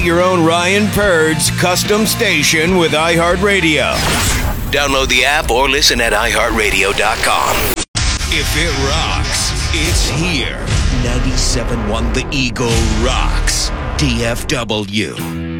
Your own Ryan Purd's custom station with iHeartRadio. Download the app or listen at iHeartRadio.com. If it rocks, it's here. 97.1 The Eagle rocks. DFW.